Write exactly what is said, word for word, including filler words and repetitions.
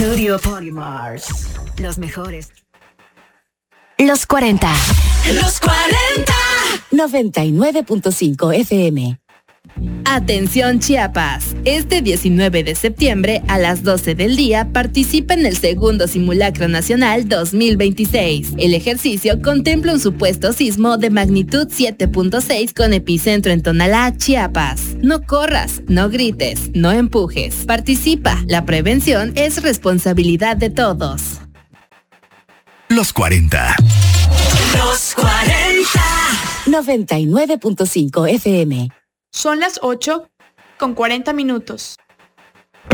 Studio Polymars. Los mejores. Los cuarenta. Los cuarenta. noventa y nueve punto cinco F M. Atención Chiapas, este diecinueve de septiembre a las doce del día participa en el segundo Simulacro Nacional dos mil veintiséis. El ejercicio contempla un supuesto sismo de magnitud siete punto seis con epicentro en Tonalá, Chiapas. No corras, no grites, no empujes. Participa, la prevención es responsabilidad de todos. Los cuarenta. Los cuarenta. noventa y nueve punto cinco F M. Son las ocho con cuarenta minutos.